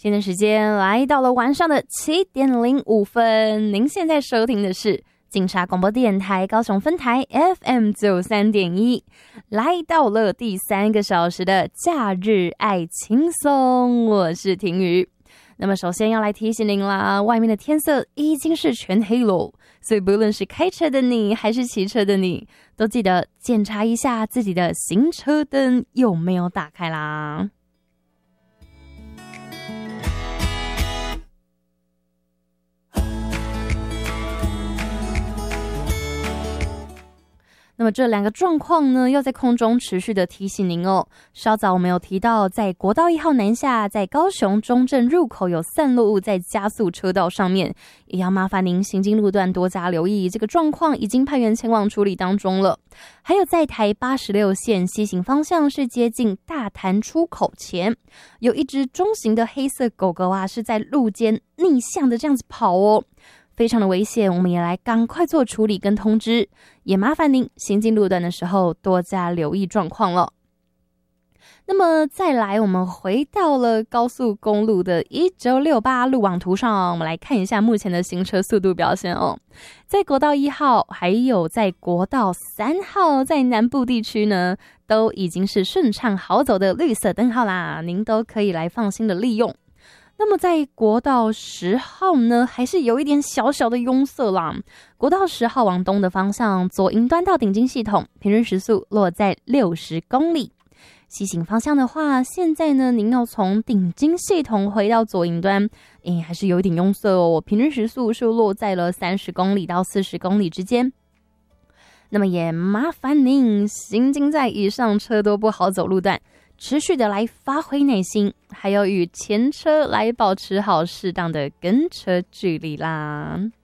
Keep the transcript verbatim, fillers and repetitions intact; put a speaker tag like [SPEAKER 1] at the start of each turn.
[SPEAKER 1] 现在时间来到了晚上的七点零五分，您现在收听的是金沙广播电台高雄分台 F M 九三点一，来到了第三个小时的假日爱轻松，我是婷瑜。那么首先要来提醒您啦，外面的天色已经是全黑了，所以不论是开车的你还是骑车的你，都记得检查一下自己的行车灯有没有打开啦。那么这两个状况呢，要在空中持续的提醒您哦。稍早我们有提到，在国道一号南下，在高雄中正入口有散落物在加速车道上面，也要麻烦您行经路段多加留意，这个状况已经派员前往处理当中了。还有在台八十六线西行方向是接近大潭出口前，有一只中型的黑色狗狗啊，是在路间逆向的这样子跑哦。非常的危险，我们也来赶快做处理跟通知，也麻烦您行进路段的时候多加留意状况了。那么再来，我们回到了高速公路的一九六八路网图上，我们来看一下目前的行车速度表现哦。在国道一号还有在国道三号，在南部地区呢，都已经是顺畅好走的绿色灯号啦，您都可以来放心的利用。那么在国道十号呢，还是有一点小小的拥塞啦。国道十号往东的方向，左营端到顶金系统，平均时速落在六十公里。西行方向的话，现在呢，您要从顶金系统回到左营端，诶，还是有一点拥塞哦。平均时速是落在了三十公里到四十公里之间。那么也麻烦您行经在以上车多不好走路段，持续的来发挥耐心，还要与前车来保持好适当的跟车距离啦。